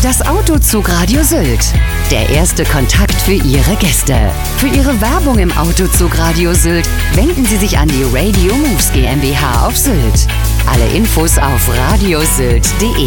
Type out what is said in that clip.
Das Autozugradio Sylt. Der erste Kontakt für Ihre Gäste. Für Ihre Werbung im Autozugradio Sylt wenden Sie sich an die Radio Moves GmbH auf Sylt. Alle Infos auf radiosylt.de.